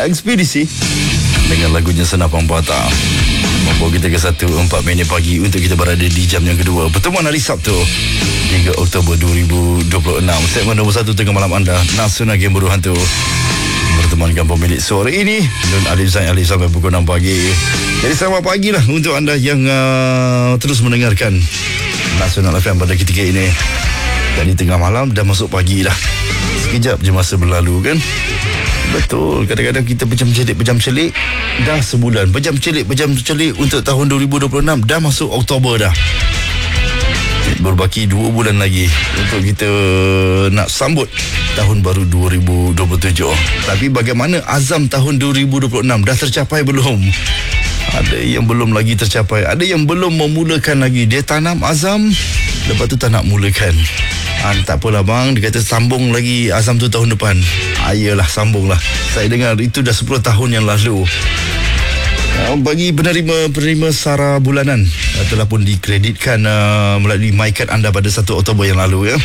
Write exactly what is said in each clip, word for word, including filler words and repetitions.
Ekspedisi dengan lagunya Senapang Patah membawa kita ke satu empat minit pagi untuk kita berada di jam yang kedua pertemuan hari Sabtu tiga Oktober dua ribu dua puluh enam. Segmen nombor satu tengah malam anda, Nasional Game Buruh Hantu, bertemankan pemilik sore ini Nun Alif Zain Alif sampai pukul enam pagi. Jadi selamat pagi lah untuk anda yang uh, terus mendengarkan Nasional F M pada ketika ini. Dari tengah malam dah masuk pagi dah. Sekejap je masa berlalu kan. Betul, kadang-kadang kita pejam celik pejam celik dah sebulan, pejam celik pejam celik untuk tahun dua ribu dua puluh enam dah masuk Oktober dah. Berbaki dua bulan lagi untuk kita nak sambut tahun baru dua ribu dua puluh tujuh. Tapi bagaimana azam tahun dua ribu dua puluh enam, dah tercapai belum? Ada yang belum lagi tercapai, ada yang belum memulakan lagi. Dia tanam azam, lepas tu tak nak mulakan. Ha, tak apalah bang, dia kata sambung lagi azam tu tahun depan. Ayolah, sambunglah. Saya dengar itu dah sepuluh tahun yang lalu. Ha, bagi penerima-penerima sara bulanan, telah pun dikreditkan uh, melalui MyCard anda pada satu Oktober yang lalu ya.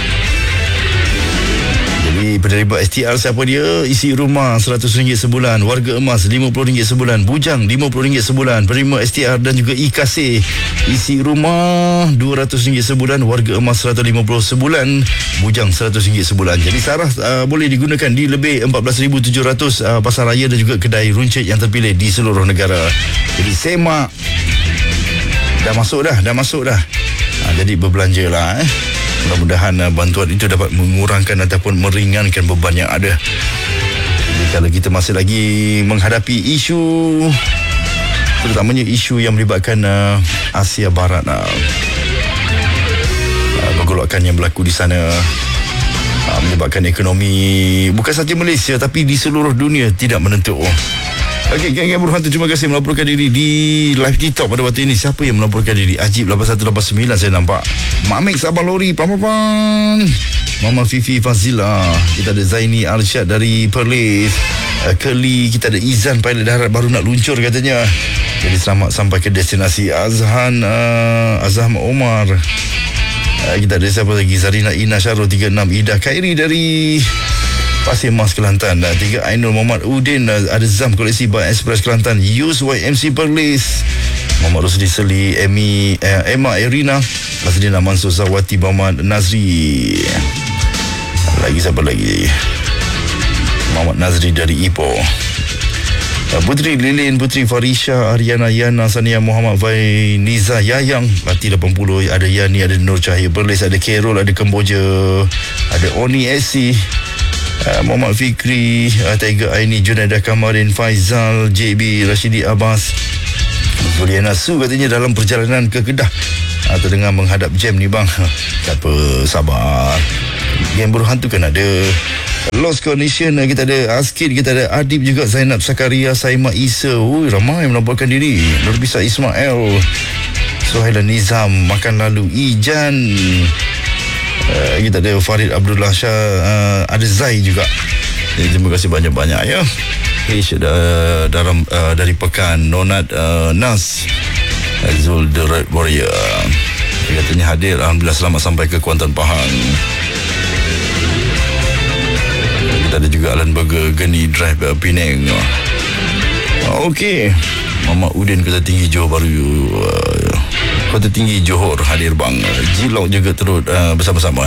Jadi penerima S T R siapa dia? Isi rumah seratus ringgit sebulan, warga emas lima puluh ringgit sebulan, bujang lima puluh ringgit sebulan. Penerima S T R dan juga I K C, isi rumah dua ratus ringgit sebulan, warga emas seratus lima puluh sebulan, bujang seratus ringgit sebulan. Jadi sarah uh, boleh digunakan di lebih empat belas ribu tujuh ratus uh, pasar raya dan juga kedai runcit yang terpilih di seluruh negara. Jadi semak, dah masuk dah, dah masuk dah. Ha, jadi berbelanjalah eh. Mudah-mudahan uh, bantuan itu dapat mengurangkan ataupun meringankan beban yang ada. Jadi kalau kita masih lagi menghadapi isu, terutamanya isu yang melibatkan uh, Asia Barat, uh, uh, pergolakan yang berlaku di sana, uh, menyebabkan ekonomi bukan sahaja Malaysia tapi di seluruh dunia tidak menentu. Okey, geng-geng Buruh Hantu, terima kasih melaporkan diri di live TikTok pada waktu ini. Siapa yang melaporkan diri? Ajib lapan satu lapan sembilan saya nampak. Mak Mek Sabah Lori, Pampapan. Mama Fifi Fazila. Kita ada Zaini Arsyad dari Perlis. Uh, Keli, kita ada Izan pilot darat baru nak luncur katanya. Jadi selamat sampai ke destinasi. Azhan uh, Azham Omar. Uh, kita ada siapa lagi? Zarina Ina Syarul tiga enam. Ida Khairi dari Pasir Mas Kelantan. Tiga Ainul Muhammad Udin. Ada Zam Koleksi Bar Express Kelantan. Yus Y M C Perlis. Muhammad Rosli Seli. Emi, eh, Emma Irina. Azlina Mansur Zawati Muhammad Nazri. Lagi siapa lagi? Muhammad Nazri dari Ipoh. Putri Lilin, Putri Farisha, Ariana Yana, Sania Muhammad Fai, Niza Yayang, Lati lapan puluh, ada Yani, ada Nur Cahaya Perlis, ada Kerol, ada Kemboja, ada Oni Esi, Uh, Muhammad Fikri, uh, Tiger Aini, Junaidah Kamarin, Faizal, J B, Rashidi Abbas, Zuliana Su katanya dalam perjalanan ke Kedah uh, terdengar menghadap jam ni bang. Tak apa, sabar. Game Buruh Hantu kan ada. Lost Condition, uh, kita ada Askid, kita ada Adib juga, Zainab Sakaria, Saima Isa. Ui, ramai melaporkan diri. Nurbisa Ismail, Suhailan Nizam, Makan Lalu, Ijan. Uh, kita ada Farid Abdullah Shah, uh, ada Zai juga. Jadi, terima kasih banyak-banyak ya. H uh, dalam uh, dari Pekan, Nonat uh, Nas, Azul The Red Warrior. Dia katanya hadir. Alhamdulillah selamat sampai ke Kuantan Pahang. Kita ada juga Alan Burger, Geni Drive uh, Penang. uh, Okey, Mama Udin Kota Tinggi Johor Baru, uh, Kota Tinggi Johor hadir bang. Jilok juga turut uh, bersama-sama.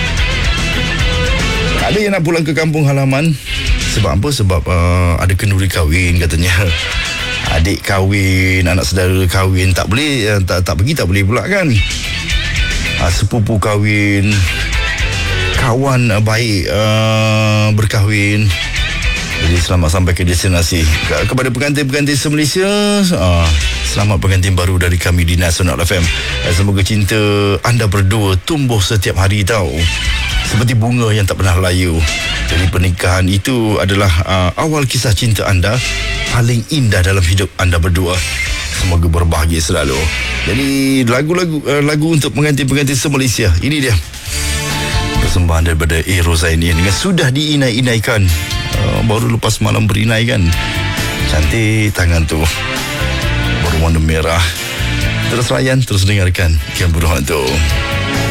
Ada yang nak pulang ke kampung halaman. Sebab apa? Sebab uh, ada kenduri kahwin katanya. Adik kahwin, anak saudara kahwin. Tak boleh, uh, tak, tak pergi tak boleh pula kan. uh, Sepupu kahwin, kawan uh, baik uh, berkahwin. Jadi selamat sampai ke destinasi. Kepada pengantin-pengantin se-Malaysia, uh, selamat pengantin baru dari kami di Nasional F M. Semoga cinta anda berdua tumbuh setiap hari tau, seperti bunga yang tak pernah layu. Jadi pernikahan itu adalah uh, awal kisah cinta anda paling indah dalam hidup anda berdua. Semoga berbahagia selalu. Jadi lagu-lagu uh, lagu untuk pengantin-pengantin se-Malaysia. Ini dia persembahan daripada A. Rozaini dengan sudah diinai-inaikan. Uh, baru lepas malam berinai kan. Cantik tangan tu, berwarna merah. Terus layan, terus dengarkan Game Buruh Hantu.